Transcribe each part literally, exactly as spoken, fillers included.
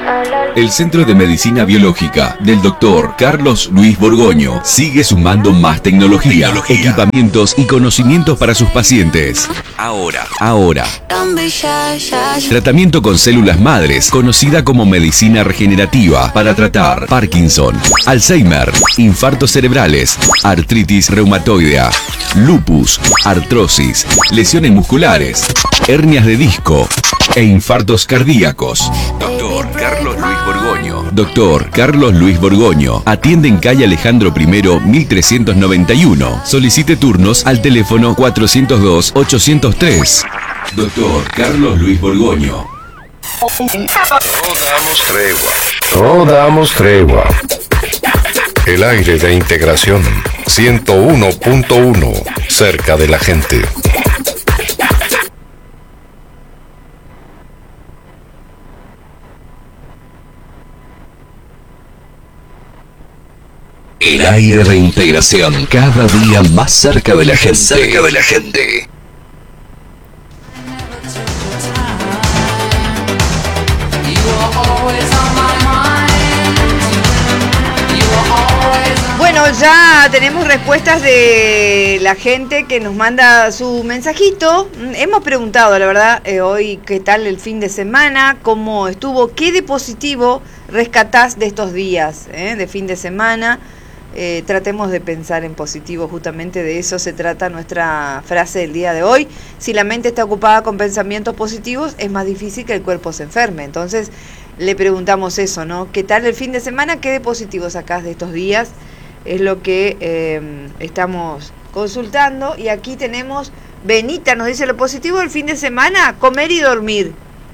El Centro de Medicina Biológica del doctor Carlos Luis Borgoño sigue sumando más tecnología, tecnología, equipamientos y conocimientos para sus pacientes. Ahora, ahora. Tratamiento con células madres, conocida como medicina regenerativa, para tratar Parkinson, Alzheimer, infartos cerebrales, artritis reumatoidea, lupus, artrosis, lesiones musculares, hernias de disco e infartos cardíacos. Doctor Carlos Luis Borgoño. Doctor Carlos Luis Borgoño. Atiende en calle Alejandro primero, mil trescientos noventa y uno. Solicite turnos al teléfono cuatrocientos dos, ochocientos tres. Doctor Carlos Luis Borgoño. No damos tregua. No damos tregua. El aire de integración. ciento uno punto uno. Cerca de la gente. El aire de integración, cada día más cerca de la gente. Cerca de la gente. Bueno, ya tenemos respuestas de la gente que nos manda su mensajito. Hemos preguntado, la verdad, eh, hoy qué tal el fin de semana, cómo estuvo, qué de positivo rescatás de estos días, eh, de fin de semana. Eh, tratemos de pensar en positivo, justamente de eso se trata nuestra frase del día de hoy. Si la mente está ocupada con pensamientos positivos, es más difícil que el cuerpo se enferme. Entonces le preguntamos eso, ¿no? ¿Qué tal el fin de semana? ¿Qué de positivo sacás de estos días? Es lo que eh, estamos consultando. Y aquí tenemos, Benita nos dice, lo positivo del fin de semana, comer y dormir.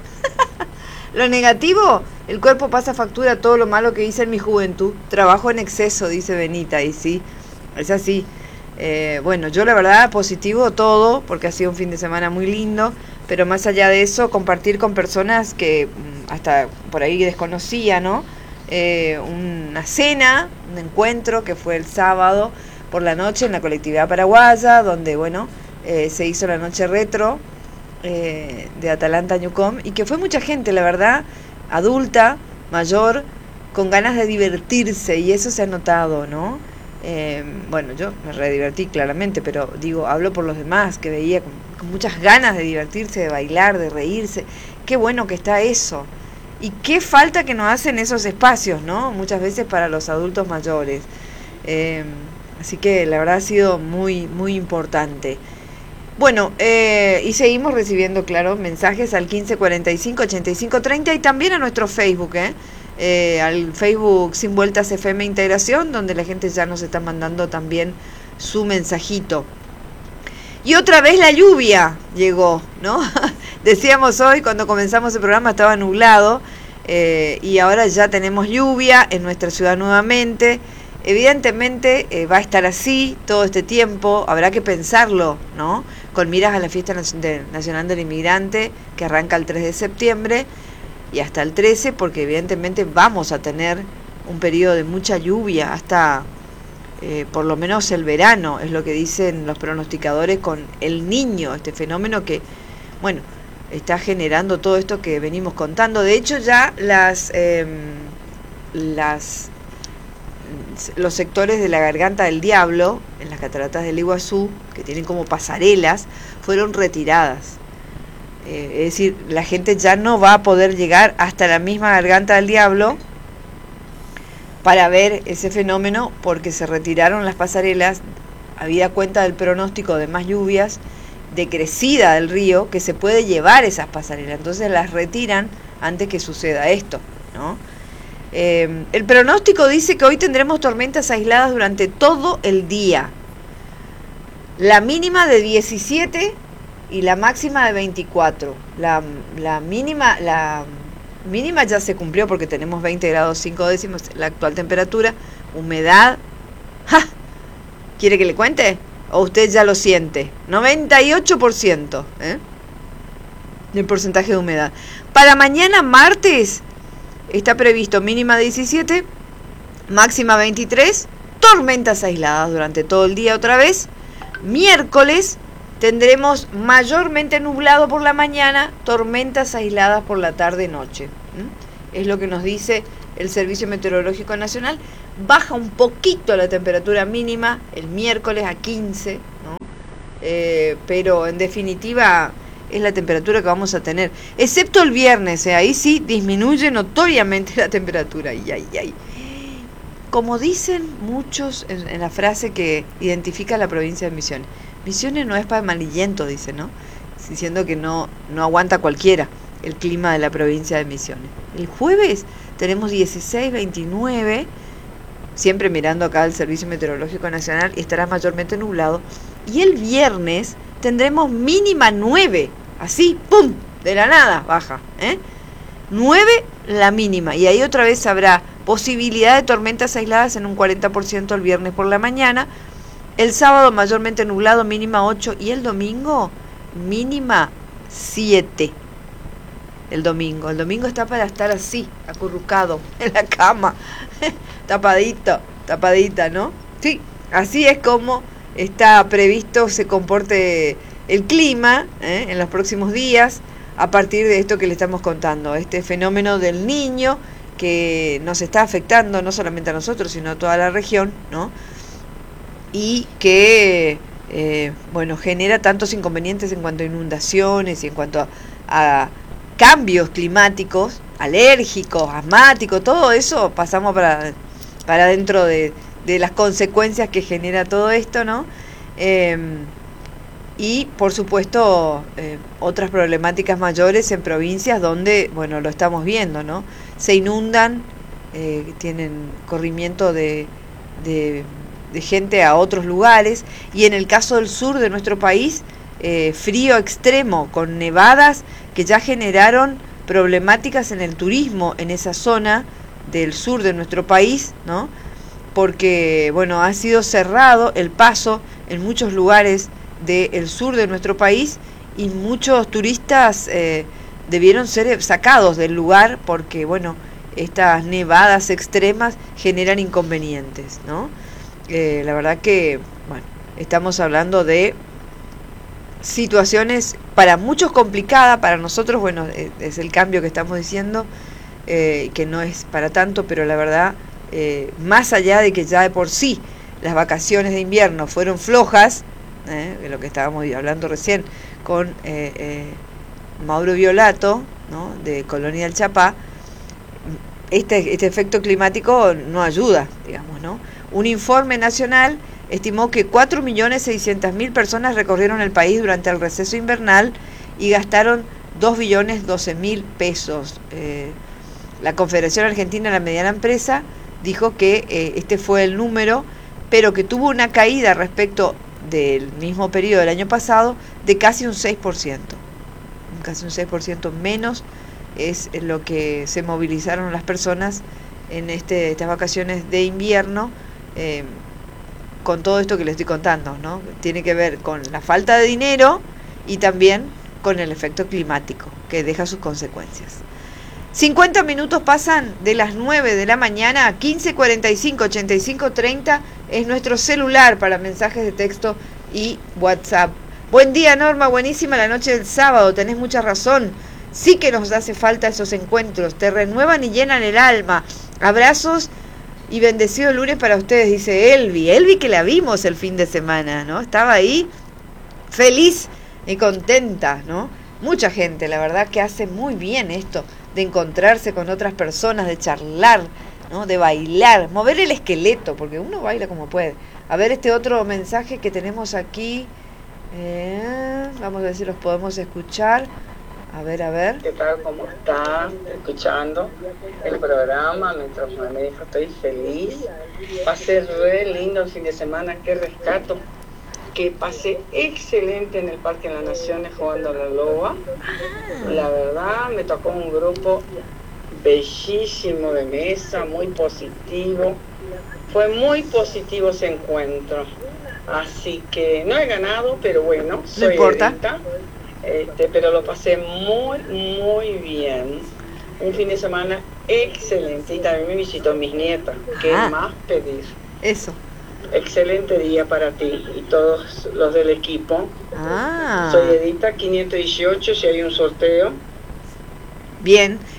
Lo negativo, el cuerpo pasa factura a todo lo malo que hice en mi juventud. Trabajo en exceso, dice Benita, y sí, es así. Eh, bueno, yo la verdad, positivo todo, porque ha sido un fin de semana muy lindo, pero más allá de eso, compartir con personas que hasta por ahí desconocía, ¿no? Eh, una cena, un encuentro que fue el sábado por la noche en la colectividad paraguaya, donde, bueno, eh, se hizo la noche retro, Eh, de Atalanta Newcom, y que fue mucha gente, la verdad, adulta, mayor, con ganas de divertirse, y eso se ha notado, ¿no? Eh, bueno, yo me redivertí claramente, pero digo, hablo por los demás, que veía con, con muchas ganas de divertirse, de bailar, de reírse. Qué bueno que está eso, y qué falta que nos hacen esos espacios, ¿no? Muchas veces para los adultos mayores. Eh, así que la verdad ha sido muy, muy importante. Bueno, eh, y seguimos recibiendo, claro, mensajes al quince cuarenta y cinco, ochenta y cinco treinta y también a nuestro Facebook, ¿eh? Eh, al Facebook Sin Vueltas F M Integración, donde la gente ya nos está mandando también su mensajito. Y otra vez la lluvia llegó, ¿no? Decíamos hoy, cuando comenzamos el programa estaba nublado, eh, y ahora ya tenemos lluvia en nuestra ciudad nuevamente. Evidentemente eh, va a estar así todo este tiempo, habrá que pensarlo, ¿no? Con miras a la Fiesta Nacional del Inmigrante, que arranca el tres de septiembre y hasta el trece, porque evidentemente vamos a tener un periodo de mucha lluvia hasta eh, por lo menos el verano, es lo que dicen los pronosticadores con el Niño, este fenómeno que, bueno, está generando todo esto que venimos contando. De hecho, ya las eh, las los sectores de la Garganta del Diablo, en las cataratas del Iguazú, que tienen como pasarelas, fueron retiradas. Eh, es decir, la gente ya no va a poder llegar hasta la misma Garganta del Diablo para ver ese fenómeno, porque se retiraron las pasarelas, habida cuenta del pronóstico de más lluvias, de crecida del río, que se puede llevar esas pasarelas. Entonces las retiran antes que suceda esto, ¿no? Eh, el pronóstico dice que hoy tendremos tormentas aisladas durante todo el día. La mínima de diecisiete y la máxima de veinticuatro. La, la mínima la mínima ya se cumplió porque tenemos veinte grados cinco décimos la actual temperatura. Humedad. ¡Ja! ¿Quiere que le cuente? ¿O usted ya lo siente? noventa y ocho por ciento, ¿eh? del porcentaje de humedad. Para mañana martes está previsto mínima diecisiete, máxima veintitrés, tormentas aisladas durante todo el día otra vez. Miércoles tendremos mayormente nublado por la mañana, tormentas aisladas por la tarde-noche. ¿Mm? es lo que nos dice el Servicio Meteorológico Nacional. Baja un poquito la temperatura mínima el miércoles a quince, ¿no? Eh, pero en definitiva es la temperatura que vamos a tener, excepto el viernes, ¿eh? Ahí sí disminuye notoriamente la temperatura. Ay, ay, ay. Como dicen muchos en, en la frase que identifica la provincia de Misiones, Misiones no es para amarillento, dice, ¿no? Diciendo que no, no aguanta cualquiera el clima de la provincia de Misiones. El jueves tenemos dieciséis, veintinueve, siempre mirando acá el Servicio Meteorológico Nacional, y estará mayormente nublado. Y el viernes tendremos mínima nueve, así, ¡pum!, de la nada baja, ¿eh? nueve la mínima, y ahí otra vez habrá posibilidad de tormentas aisladas en un cuarenta por ciento el viernes por la mañana. El sábado mayormente nublado, mínima ocho, y el domingo mínima siete. El domingo, el domingo está para estar así, acurrucado en la cama, tapadito, tapadita, ¿no? Sí, así es como está previsto se comporte el clima, ¿eh?, en los próximos días, a partir de esto que le estamos contando, este fenómeno del Niño que nos está afectando no solamente a nosotros, sino a toda la región, ¿no? Y que, eh, bueno, genera tantos inconvenientes en cuanto a inundaciones y en cuanto a, a cambios climáticos, alérgicos, asmáticos, todo eso pasamos para, para dentro de, de las consecuencias que genera todo esto, ¿no? Eh, y, por supuesto, eh, otras problemáticas mayores en provincias donde, bueno, lo estamos viendo, ¿no? Se inundan, eh, tienen corrimiento de, de, de gente a otros lugares, y en el caso del sur de nuestro país, eh, frío extremo, con nevadas que ya generaron problemáticas en el turismo en esa zona del sur de nuestro país, ¿no? Porque, bueno, ha sido cerrado el paso en muchos lugares del sur de nuestro país, y muchos turistas eh, debieron ser sacados del lugar porque, bueno, estas nevadas extremas generan inconvenientes, ¿no? Eh, la verdad que, bueno, estamos hablando de situaciones para muchos complicadas, para nosotros, bueno, es el cambio que estamos diciendo, eh, que no es para tanto, pero la verdad, eh, más allá de que ya de por sí las vacaciones de invierno fueron flojas, eh, de lo que estábamos hablando recién con eh, eh, Mauro Violato, ¿no?, de Colonia del Chapá, este, este efecto climático no ayuda, digamos, ¿no? Un informe nacional estimó que cuatro millones seiscientas mil personas recorrieron el país durante el receso invernal y gastaron dos billones doce mil pesos. Eh, la Confederación Argentina de la Mediana Empresa dijo que eh, este fue el número, pero que tuvo una caída respecto del mismo periodo del año pasado de casi un seis por ciento. Casi un seis por ciento menos es lo que se movilizaron las personas en este, estas vacaciones de invierno, eh, con todo esto que les estoy contando, ¿no? Tiene que ver con la falta de dinero y también con el efecto climático que deja sus consecuencias. cincuenta minutos pasan de las nueve de la mañana, quince cuarenta y cinco, ochenta y cinco treinta es nuestro celular para mensajes de texto y WhatsApp. Buen día, Norma, buenísima la noche del sábado, tenés mucha razón. Sí que nos hace falta esos encuentros, te renuevan y llenan el alma. Abrazos y bendecido lunes para ustedes, dice Elvi. Elvi, que la vimos el fin de semana, ¿no? Estaba ahí feliz y contenta, ¿no? Mucha gente, la verdad, que hace muy bien esto de encontrarse con otras personas, de charlar, ¿no?, de bailar, mover el esqueleto, porque uno baila como puede. A ver este otro mensaje que tenemos aquí, eh, vamos a ver si los podemos escuchar. A ver, a ver. ¿Qué tal? ¿Cómo están? Escuchando el programa mientras me dijo estoy feliz. Pasé re lindo el fin de semana, que rescato. Que pasé excelente en el Parque de las Naciones jugando a la loba. La verdad, me tocó un grupo bellísimo de mesa, muy positivo. Fue muy positivo ese encuentro. Así que no he ganado, pero bueno, soy no importa. Edita. Este, pero lo pasé muy, muy bien. Un fin de semana excelente. Y también me visitó mis nietas. ¿Qué ah, más pedir? Eso. Excelente día para ti y todos los del equipo. Ah. Soy Edita, quinientos dieciocho, si hay un sorteo. Bien,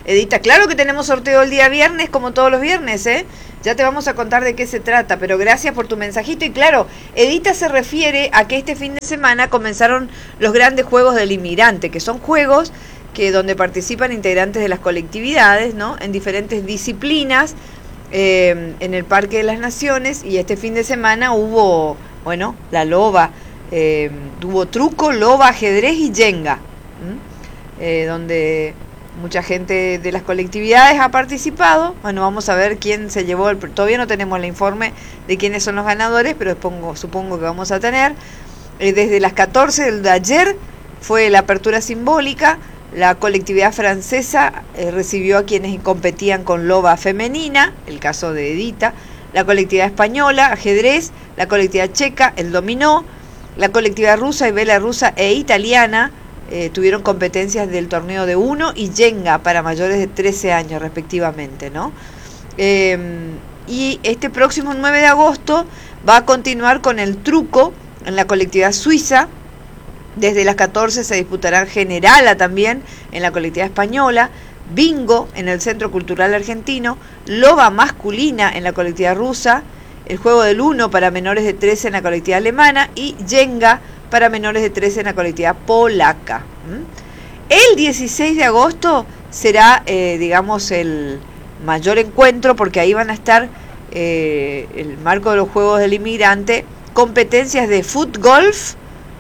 Edita, claro que tenemos sorteo el día viernes, como todos los viernes, ¿eh? Ya te vamos a contar de qué se trata, pero gracias por tu mensajito. Y claro, Edita se refiere a que este fin de semana comenzaron los grandes juegos del inmigrante, que son juegos que donde participan integrantes de las colectividades, ¿no? En diferentes disciplinas, eh, en el Parque de las Naciones, y este fin de semana hubo, bueno, la loba, eh, hubo truco, loba, ajedrez y yenga, eh, donde mucha gente de las colectividades ha participado. Bueno, vamos a ver quién se llevó el... Todavía no tenemos el informe de quiénes son los ganadores, pero supongo, supongo que vamos a tener. Eh, desde las catorce de ayer fue la apertura simbólica. La colectividad francesa eh, recibió a quienes competían con loba femenina, el caso de Edita. La colectividad española, ajedrez. La colectividad checa, el dominó. La colectividad rusa y belarrusa e italiana Eh, tuvieron competencias del torneo de uno y yenga para mayores de trece años respectivamente, ¿no? Eh, y este próximo nueve de agosto va a continuar con el truco en la colectividad suiza. Desde las catorce se disputará generala también en la colectividad española, bingo en el Centro Cultural Argentino, loba masculina en la colectividad rusa, el juego del uno para menores de trece en la colectividad alemana y yenga para menores de trece en la colectividad polaca. ¿Mm? El dieciséis de agosto será, eh, digamos, el mayor encuentro, porque ahí van a estar, eh, el marco de los Juegos del Inmigrante, competencias de foot golf,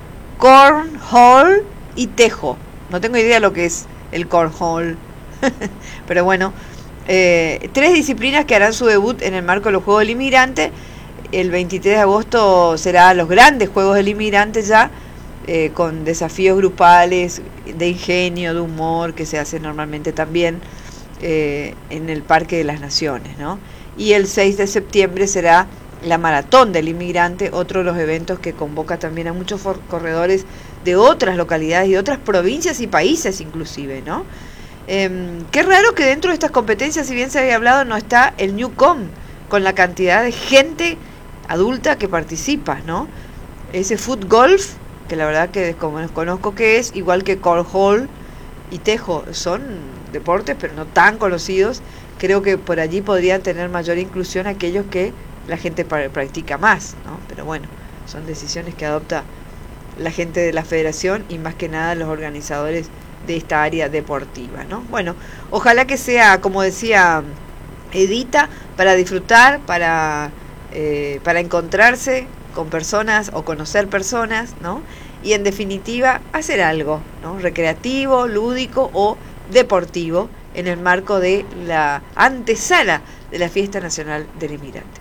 cornhole y tejo. No tengo idea lo que es el cornhole, pero bueno, eh, tres disciplinas que harán su debut en el marco de los Juegos del Inmigrante. El veintitrés de agosto será los grandes Juegos del Inmigrante ya, eh, con desafíos grupales de ingenio, de humor, que se hace normalmente también eh, en el Parque de las Naciones, ¿no? Y el seis de septiembre será la Maratón del Inmigrante, otro de los eventos que convoca también a muchos corredores de otras localidades y de otras provincias y países inclusive, ¿no? Eh, qué raro que dentro de estas competencias, si bien se había hablado, no está el Newcom, con la cantidad de gente adulta que participa, ¿no? Ese foot golf, que la verdad que desconozco qué es, igual que cornhole y tejo, son deportes pero no tan conocidos. Creo que por allí podrían tener mayor inclusión aquellos que la gente practica más, ¿no? Pero bueno, son decisiones que adopta la gente de la federación y más que nada los organizadores de esta área deportiva, ¿no? Bueno, ojalá que sea, como decía Edita, para disfrutar, para eh, para encontrarse con personas o conocer personas, ¿no? Y en definitiva hacer algo, ¿no? Recreativo, lúdico o deportivo en el marco de la antesala de la Fiesta Nacional del Inmigrante.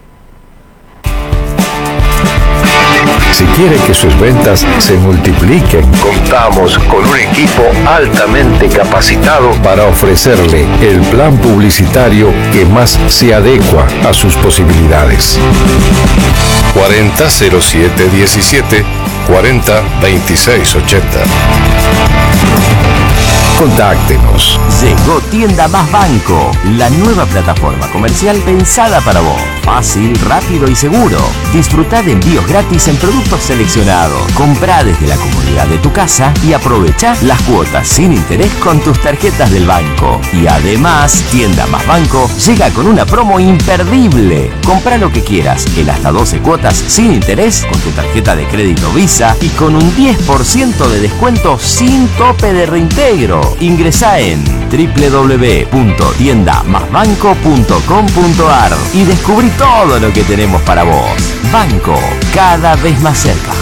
Si quiere que sus ventas se multipliquen, contamos con un equipo altamente capacitado para ofrecerle el plan publicitario que más se adecua a sus posibilidades. cuarenta cero siete diecisiete, cuarenta veintiséis ochenta. Contáctenos. Llegó Tienda Más Banco, la nueva plataforma comercial pensada para vos. Fácil, rápido y seguro. Disfrutá de envíos gratis en productos seleccionados. Comprá desde la comodidad de tu casa y aprovechá las cuotas sin interés con tus tarjetas del banco. Y además, Tienda Más Banco llega con una promo imperdible. Comprá lo que quieras en hasta doce cuotas sin interés con tu tarjeta de crédito Visa y con un diez por ciento de descuento sin tope de reintegro. Ingresá en doble u doble u doble u punto tienda más banco punto com punto a r y descubrí todo lo que tenemos para vos. Banco, cada vez más cerca.